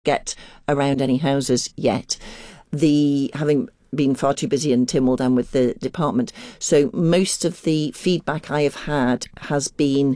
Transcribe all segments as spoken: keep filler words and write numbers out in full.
get around any houses yet. The having been far too busy in Tynwald and with the department. So most of the feedback I have had has been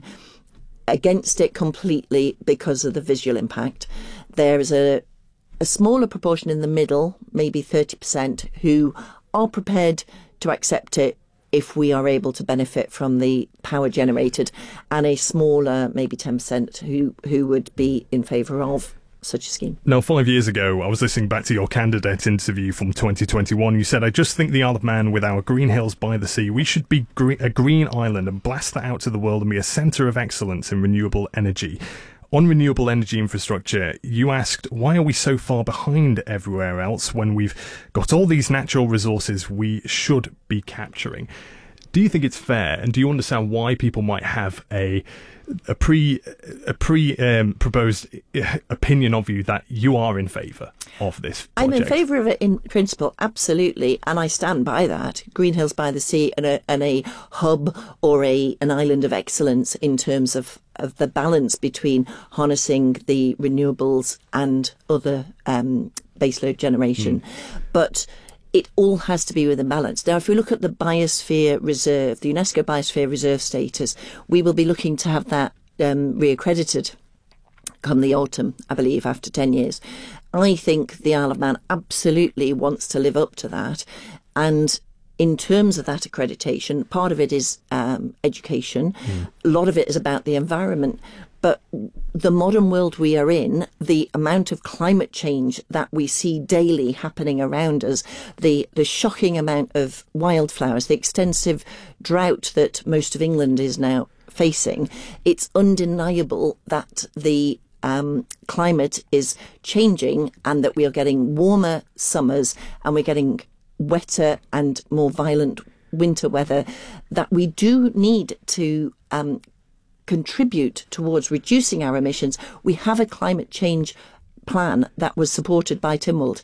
against it completely because of the visual impact. There is a, a smaller proportion in the middle, maybe thirty percent, who are prepared to accept it if we are able to benefit from the power generated, and a smaller, maybe ten percent, who, who would be in favour of such a scheme. Now, five years ago, I was listening back to your candidate interview from twenty twenty-one. You said, "I just think the Isle of Man, with our green hills by the sea, we should be gre- a green island and blast that out to the world and be a centre of excellence in renewable energy." On renewable energy infrastructure, you asked, why are we so far behind everywhere else when we've got all these natural resources we should be capturing? Do you think it's fair, and do you understand why people might have a a pre a pre um, proposed opinion of you that you are in favour of this project? I'm in favour of it in principle, absolutely, and I stand by that. Green Hills by the Sea and a, and a hub or a an island of excellence in terms of, of the balance between harnessing the renewables and other um, baseload generation. Mm. But it all has to be within balance. Now, if we look at the Biosphere Reserve, the UNESCO Biosphere Reserve status, we will be looking to have that um, reaccredited come the autumn, I believe, after ten years. I think the Isle of Man absolutely wants to live up to that. And in terms of that accreditation, part of it is um, education. Mm. A lot of it is about the environment. But the modern world we are in, the amount of climate change that we see daily happening around us, the, the shocking amount of wildflowers, the extensive drought that most of England is now facing, it's undeniable that the um, climate is changing and that we are getting warmer summers and we're getting wetter and more violent winter weather, that we do need to um, contribute towards reducing our emissions. We have a climate change plan that was supported by Tynwald.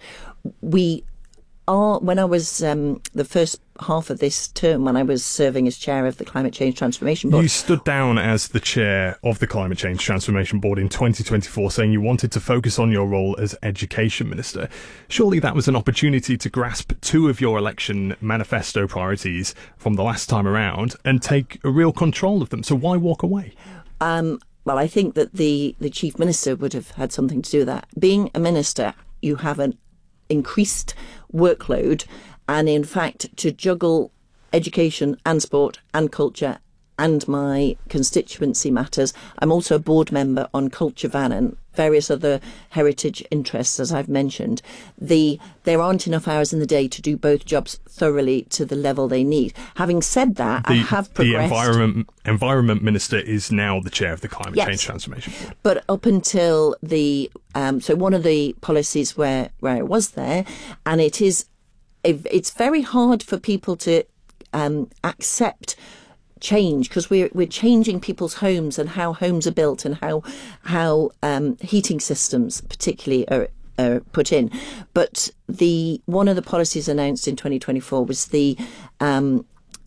We are, when I was um, the first half of this term, when I was serving as chair of the Climate Change Transformation Board. You stood down as the chair of the Climate Change Transformation Board in twenty twenty-four, saying you wanted to focus on your role as Education Minister. Surely that was an opportunity to grasp two of your election manifesto priorities from the last time around and take a real control of them. So why walk away? Um, well, I think that the, the Chief Minister would have had something to do with that. Being a minister, you have an increased workload, and in fact to juggle education and sport and culture and my constituency matters. I'm also a board member on Culture Van and various other heritage interests, as I've mentioned. The there aren't enough hours in the day to do both jobs thoroughly to the level they need. Having said that, the, I have progressed. The environment environment minister is now the chair of the Climate yes. Change Transformation Board. But up until the um, so one of the policies where where I was there, and it is it's very hard for people to um, accept change, because we're we're changing people's homes and how homes are built and how how um, heating systems particularly are, are put in. But the one of the policies announced in twenty twenty-four was the um,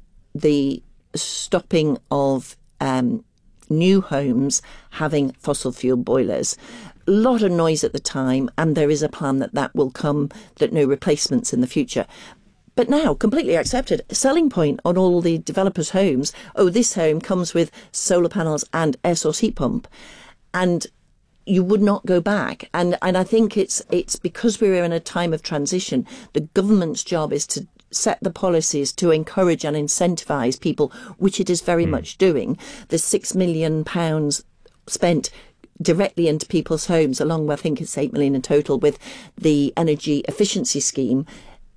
the stopping of um, new homes having fossil fuel boilers. A lot of noise at the time, and there is a plan that that will come, that no replacements in the future. But now, completely accepted, a selling point on all the developers' homes, oh, this home comes with solar panels and air source heat pump, and you would not go back. And and I think it's it's because we're in a time of transition, the government's job is to set the policies to encourage and incentivise people, which it is very mm. much doing. The six million pounds spent directly into people's homes, along with, I think it's eight million in total, with the energy efficiency scheme,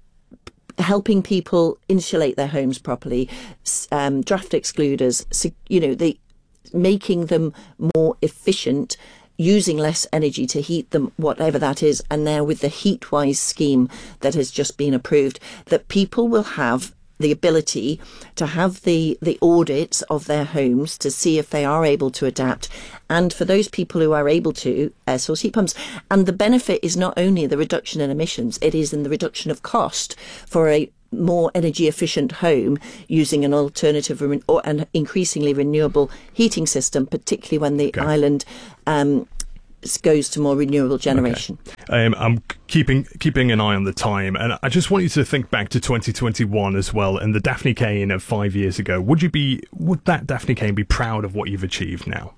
helping people insulate their homes properly, um, draft excluders, so, you know, the making them more efficient, using less energy to heat them, whatever that is. And now with the Heatwise scheme that has just been approved, that people will have the ability to have the, the audits of their homes to see if they are able to adapt. And for those people who are able to, air source heat pumps. And the benefit is not only the reduction in emissions, it is in the reduction of cost for a more energy efficient home using an alternative or an increasingly renewable heating system, particularly when the okay. island um, goes to more renewable generation. Okay. Um, I'm keeping keeping an eye on the time, and I just want you to think back to twenty twenty-one as well, and the Daphne Kane of five years ago. Would you be? Would that Daphne Kane be proud of what you've achieved now?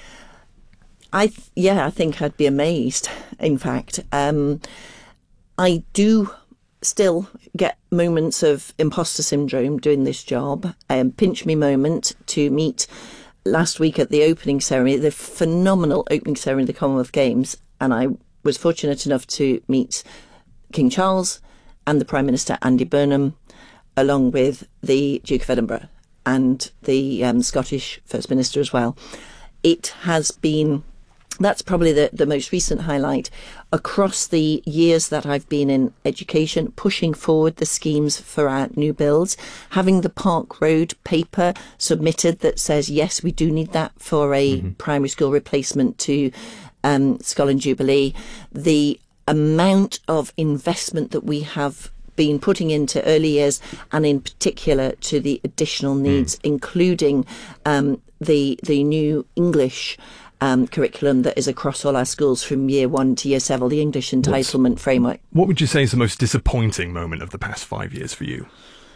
I th- yeah, I think I'd be amazed. In fact, um, I do still get moments of imposter syndrome doing this job. Um, pinch me moment to meet last week at the opening ceremony, the phenomenal opening ceremony of the Commonwealth Games, and I was fortunate enough to meet King Charles and the Prime Minister Andy Burnham, along with the Duke of Edinburgh and the um, Scottish First Minister as well. It has been, that's probably the, the most recent highlight across the years that I've been in education, pushing forward the schemes for our new builds, having the Park Road paper submitted that says, yes, we do need that for a mm-hmm. primary school replacement to um, Scotland Jubilee. The amount of investment that we have been putting into early years, and in particular to the additional needs, mm. including um, the the new English Um, curriculum that is across all our schools from year one to year seven, the English entitlement What's, framework. What would you say is the most disappointing moment of the past five years for you?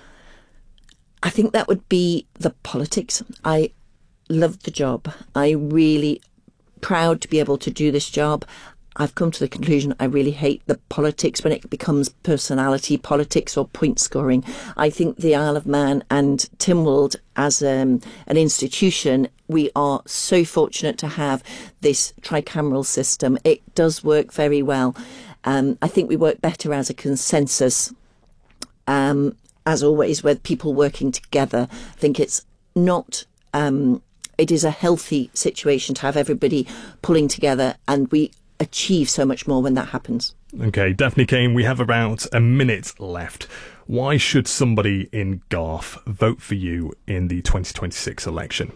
I think that would be the politics. I loved the job. I really proud to be able to do this job. I've come to the conclusion I really hate the politics when it becomes personality politics or point scoring. I think the Isle of Man and Tynwald as um, an institution, we are so fortunate to have this tricameral system. It does work very well. Um, I think we work better as a consensus, um, as always, with people working together. I think it's not... Um, it is a healthy situation to have everybody pulling together, and we achieve so much more when that happens. Okay, Daphne Kane, we have about a minute left. Why should somebody in Garth vote for you in the twenty twenty-six election?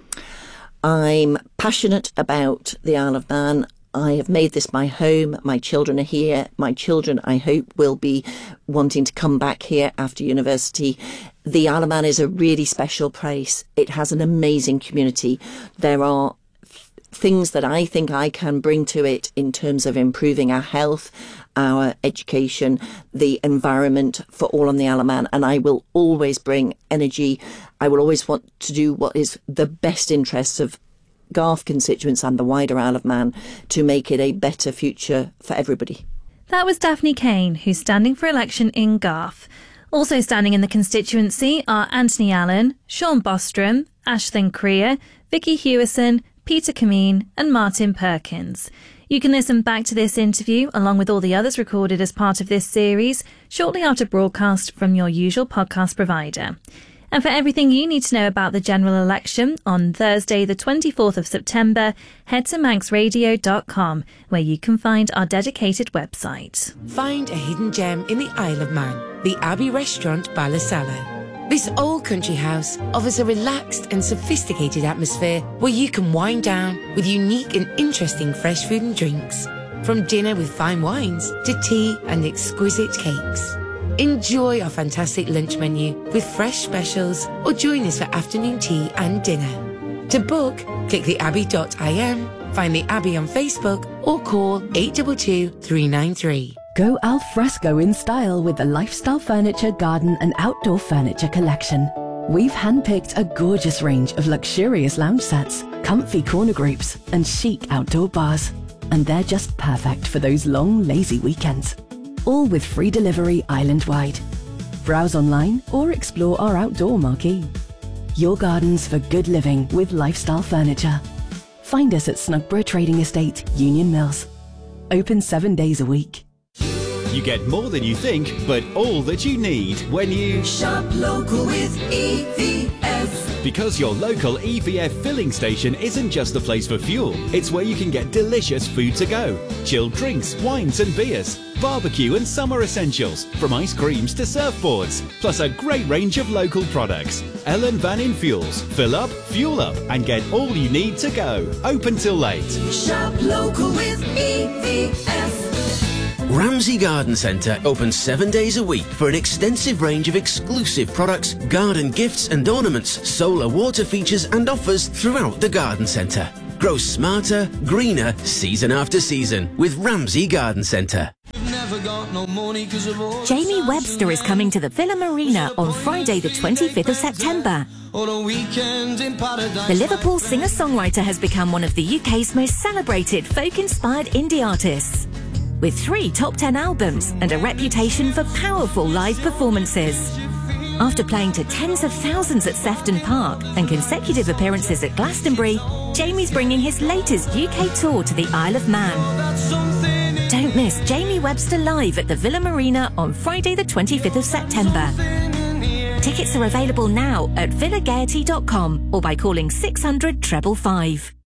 I'm passionate about the Isle of Man. I have made this my home. My children are here. My children, I hope, will be wanting to come back here after university. The Isle of Man is a really special place. It has an amazing community. There are things that I think I can bring to it in terms of improving our health, our education, the environment for all on the Isle of Man. And I will always bring energy. I will always want to do what is the best interests of Garth constituents and the wider Isle of Man to make it a better future for everybody. That was Daphne Kane, who's standing for election in Garth. Also standing in the constituency are Anthony Allen, Sean Bostrom, Aisling Creer, Vicky Hewison, Peter Cameen and Martin Perkins. You can listen back to this interview, along with all the others recorded as part of this series, shortly after broadcast from your usual podcast provider. And for everything you need to know about the general election on Thursday the twenty-fourth of September, head to manx radio dot com, where you can find our dedicated website. Find a hidden gem in the Isle of Man, the Abbey Restaurant Ballasalla. This old country house offers a relaxed and sophisticated atmosphere where you can wind down with unique and interesting fresh food and drinks. From dinner with fine wines to tea and exquisite cakes. Enjoy our fantastic lunch menu with fresh specials, or join us for afternoon tea and dinner. To book, click the abbey dot I M, find the Abbey on Facebook, or call eight two two, three nine three. Go al fresco in style with the Lifestyle Furniture Garden and Outdoor Furniture collection. We've handpicked a gorgeous range of luxurious lounge sets, comfy corner groups, and chic outdoor bars. And they're just perfect for those long, lazy weekends. All with free delivery island-wide. Browse online or explore our outdoor marquee. Your gardens for good living with Lifestyle Furniture. Find us at Snugborough Trading Estate, Union Mills. Open seven days a week. You get more than you think, but all that you need when you shop local with E V F. Because your local E V F filling station isn't just a place for fuel, it's where you can get delicious food to go, chilled drinks, wines and beers, barbecue and summer essentials, from ice creams to surfboards, plus a great range of local products. Ellen Van In Fuels. Fill up, fuel up, and get all you need to go. Open till late. Shop local with E V F. Ramsey Garden Centre opens seven days a week for an extensive range of exclusive products, garden gifts and ornaments, solar water features and offers throughout the garden centre. Grow smarter, greener, season after season with Ramsey Garden Centre. Jamie Webster is coming to the Villa Marina on Friday the twenty-fifth of September. The Liverpool singer-songwriter has become one of the U K's most celebrated folk-inspired indie artists. With three top ten albums and a reputation for powerful live performances. After playing to tens of thousands at Sefton Park and consecutive appearances at Glastonbury, Jamie's bringing his latest U K tour to the Isle of Man. Don't miss Jamie Webster live at the Villa Marina on Friday the twenty-fifth of September. Tickets are available now at villa gaiety dot com or by calling six hundred treble five.